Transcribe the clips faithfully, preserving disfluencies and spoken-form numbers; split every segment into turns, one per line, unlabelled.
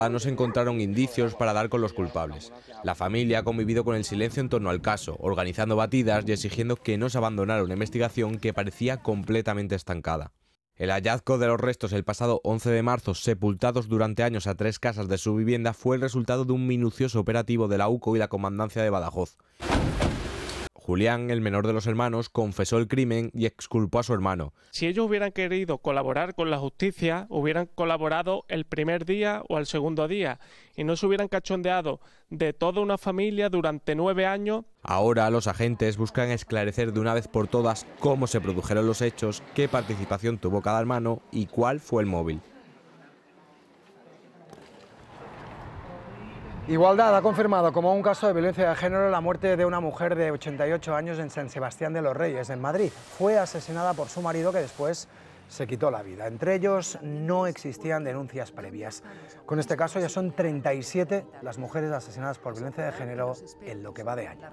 No se encontraron indicios para dar con los culpables. La familia ha convivido con el silencio en torno al caso, organizando batidas y exigiendo que no se abandonara una investigación que parecía completamente estancada. El hallazgo de los restos el pasado once de marzo, sepultados durante años a tres casas de su vivienda, fue el resultado de un minucioso operativo de la U C O y la Comandancia de Badajoz. Julián, el menor de los hermanos, confesó el crimen y exculpó a su hermano.
Si ellos hubieran querido colaborar con la justicia, hubieran colaborado el primer día o el segundo día y no se hubieran cachondeado de toda una familia durante nueve años.
Ahora los agentes buscan esclarecer de una vez por todas cómo se produjeron los hechos, qué participación tuvo cada hermano y cuál fue el móvil.
Igualdad ha confirmado como un caso de violencia de género la muerte de una mujer de ochenta y ocho años en San Sebastián de los Reyes, en Madrid. Fue asesinada por su marido, que después se quitó la vida. Entre ellos no existían denuncias previas. Con este caso ya son treinta y siete las mujeres asesinadas por violencia de género en lo que va de año.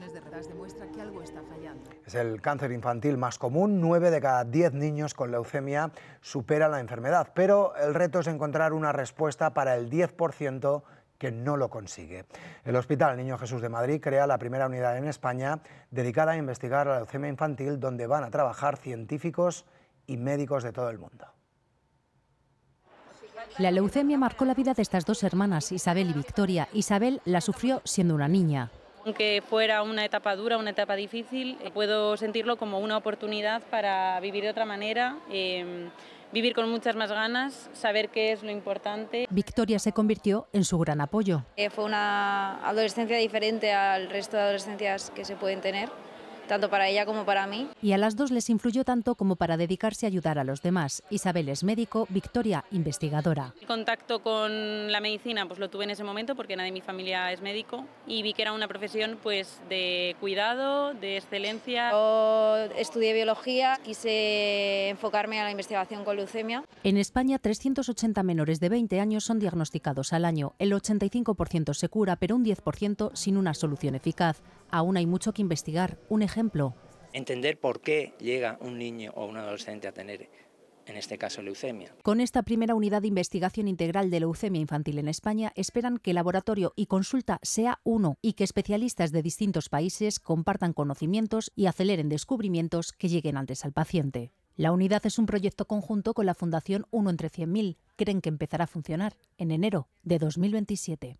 Es el cáncer infantil más común. nueve de cada diez niños con leucemia superan la enfermedad, pero el reto es encontrar una respuesta para el diez por ciento que no lo consigue. El Hospital Niño Jesús de Madrid crea la primera unidad en España dedicada a investigar la leucemia infantil, donde van a trabajar científicos y médicos de todo el mundo.
La leucemia marcó la vida de estas dos hermanas, Isabel y Victoria. Isabel la sufrió siendo una niña.
Aunque fuera una etapa dura, una etapa difícil, puedo sentirlo como una oportunidad para vivir de otra manera, eh, vivir con muchas más ganas, saber qué es lo importante.
Victoria se convirtió en su gran apoyo.
Eh, fue una adolescencia diferente al resto de adolescencias que se pueden tener, tanto para ella como para mí.
Y a las dos les influyó tanto como para dedicarse a ayudar a los demás. Isabel es médico, Victoria investigadora.
El contacto con la medicina pues lo tuve en ese momento porque nadie de mi familia es médico y vi que era una profesión pues de cuidado, de excelencia.
Yo estudié biología, quise enfocarme a la investigación con leucemia.
En España, trescientos ochenta menores de veinte años son diagnosticados al año. El ochenta y cinco por ciento se cura, pero un diez por ciento sin una solución eficaz. Aún hay mucho que investigar. Un ejemplo.
Entender por qué llega un niño o un adolescente a tener, en este caso, leucemia.
Con esta primera unidad de investigación integral de leucemia infantil en España, esperan que el laboratorio y consulta sea uno y que especialistas de distintos países compartan conocimientos y aceleren descubrimientos que lleguen antes al paciente. La unidad es un proyecto conjunto con la Fundación uno entre cien mil. Creen que empezará a funcionar en enero de dos mil veintisiete.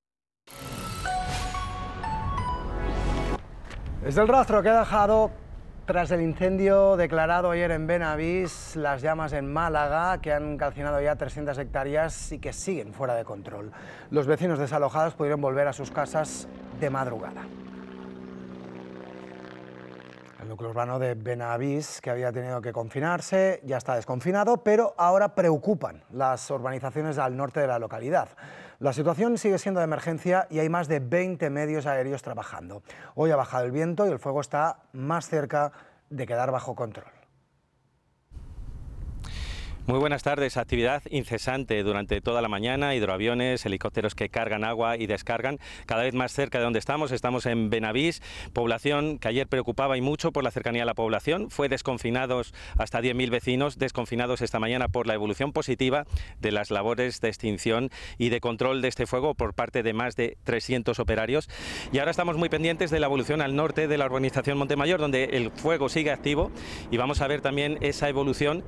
Es el rastro que ha dejado tras el incendio declarado ayer en Benavís, las llamas en Málaga, que han calcinado ya trescientas hectáreas y que siguen fuera de control. Los vecinos desalojados pudieron volver a sus casas de madrugada. El núcleo urbano de Benavís, que había tenido que confinarse, ya está desconfinado, pero ahora preocupan las urbanizaciones al norte de la localidad. La situación sigue siendo de emergencia y hay más de veinte medios aéreos trabajando. Hoy ha bajado el viento y el fuego está más cerca de quedar bajo control.
Muy buenas tardes. Actividad incesante durante toda la mañana, hidroaviones, helicópteros que cargan agua y descargan cada vez más cerca de donde estamos. Estamos en Benavís, población que ayer preocupaba y mucho por la cercanía a la población. Fue desconfinados hasta diez mil vecinos, desconfinados esta mañana por la evolución positiva de las labores de extinción y de control de este fuego por parte de más de trescientos operarios. Y ahora estamos muy pendientes de la evolución al norte de la urbanización Montemayor, donde el fuego sigue activo, y vamos a ver también esa evolución.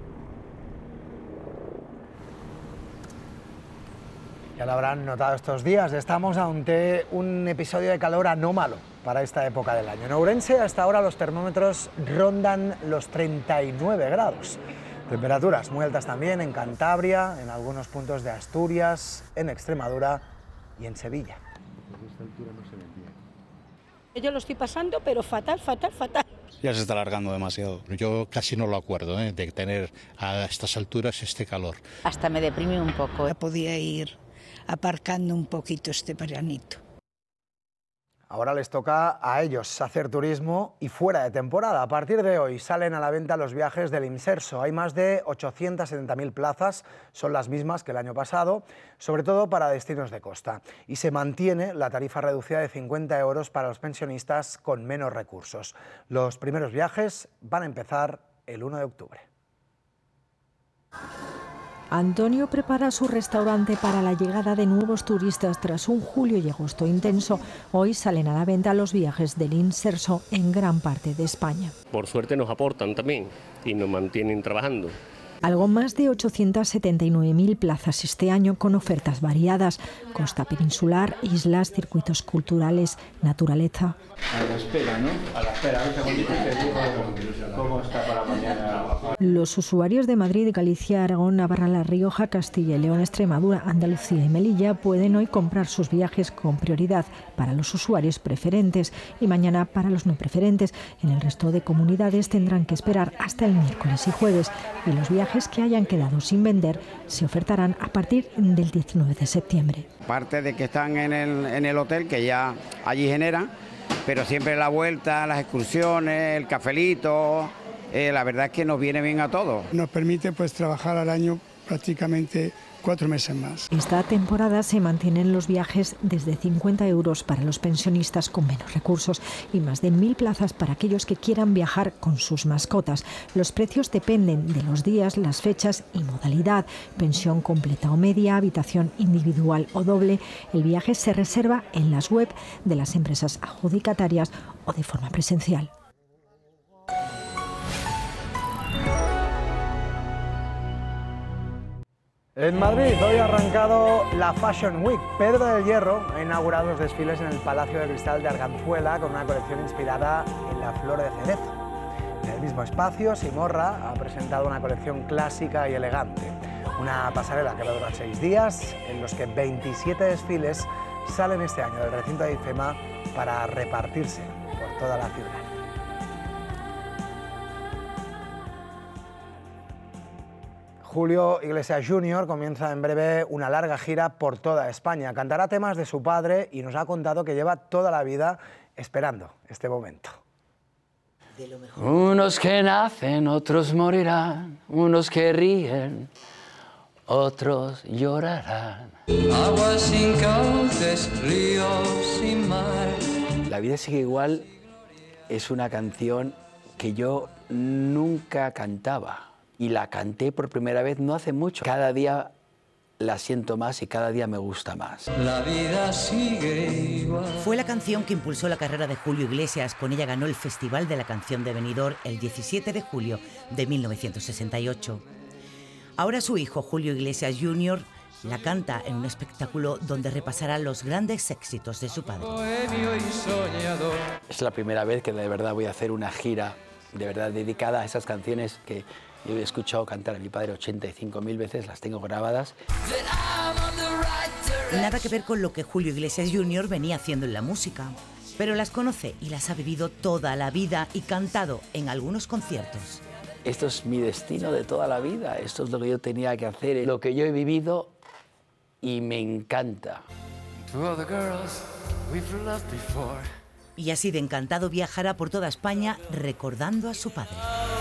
Ya lo habrán notado estos días, estamos ante un episodio de calor anómalo para esta época del año. En Ourense hasta ahora los termómetros rondan los treinta y nueve grados. Temperaturas muy altas también en Cantabria, en algunos puntos de Asturias, en Extremadura y en Sevilla.
Yo lo estoy pasando, pero fatal, fatal, fatal.
Ya se está alargando demasiado. Yo casi no lo acuerdo, ¿eh? de tener a estas alturas este calor.
Hasta me deprime un poco.
Ya podía ir aparcando un poquito este veranito.
Ahora les toca a ellos hacer turismo y fuera de temporada. A partir de hoy salen a la venta los viajes del Imserso. Hay más de ochocientas setenta mil plazas, son las mismas que el año pasado, sobre todo para destinos de costa. Y se mantiene la tarifa reducida de cincuenta euros para los pensionistas con menos recursos. Los primeros viajes van a empezar el uno de octubre.
Antonio prepara su restaurante para la llegada de nuevos turistas tras un julio y agosto intenso. Hoy salen a la venta los viajes del Inserso en gran parte de España.
Por suerte nos aportan también y nos mantienen trabajando.
Algo más de ochocientas setenta y nueve mil plazas este año con ofertas variadas. Costa peninsular, islas, circuitos culturales, naturaleza.
A la espera, ¿no? A la espera, a ver segundito que digo cómo está para mañana.
Los usuarios de Madrid, Galicia, Aragón, Navarra, La Rioja, Castilla y León, Extremadura, Andalucía y Melilla pueden hoy comprar sus viajes con prioridad para los usuarios preferentes y mañana para los no preferentes. En el resto de comunidades tendrán que esperar hasta el miércoles y jueves y los viajes que hayan quedado sin vender se ofertarán a partir del diecinueve de septiembre.
Aparte de que están en el, en el hotel, que ya allí generan, pero siempre la vuelta, las excursiones, el cafelito, eh, la verdad es que nos viene bien a todos.
Nos permite pues trabajar al año prácticamente cuatro meses más.
Esta temporada se mantienen los viajes desde cincuenta euros para los pensionistas con menos recursos y más de mil plazas para aquellos que quieran viajar con sus mascotas. Los precios dependen de los días, las fechas y modalidad. Pensión completa o media, habitación individual o doble. El viaje se reserva en las web de las empresas adjudicatarias o de forma presencial.
En Madrid hoy ha arrancado la Fashion Week. Pedro del Hierro ha inaugurado los desfiles en el Palacio de Cristal de Arganzuela con una colección inspirada en la flor de cerezo. En el mismo espacio, Simorra ha presentado una colección clásica y elegante. Una pasarela que va a durar seis días, en los que veintisiete desfiles salen este año del recinto de IFEMA para repartirse por toda la ciudad. Julio Iglesias junior comienza en breve una larga gira por toda España. Cantará temas de su padre y nos ha contado que lleva toda la vida esperando este momento.
Unos que nacen, otros morirán, unos que ríen, otros llorarán.
Aguas sin cauces, ríos sin mar.
La vida sigue igual es una canción que yo nunca cantaba. Y la canté por primera vez no hace mucho. Cada día la siento más y cada día me gusta más.
La vida sigue igual.
Fue la canción que impulsó la carrera de Julio Iglesias. Con ella ganó el Festival de la Canción de Benidorm el diecisiete de julio de mil novecientos sesenta y ocho. Ahora su hijo, Julio Iglesias junior, la canta en un espectáculo donde repasará los grandes éxitos de su padre.
Es la primera vez que de verdad voy a hacer una gira de verdad dedicada a esas canciones que yo he escuchado cantar a mi padre ochenta y cinco mil veces, las tengo grabadas.
Nada que ver con lo que Julio Iglesias junior venía haciendo en la música, pero las conoce y las ha vivido toda la vida y cantado en algunos conciertos.
Esto es mi destino de toda la vida, esto es lo que yo tenía que hacer, lo que yo he vivido y me encanta.
Y así de encantado viajará por toda España recordando a su padre.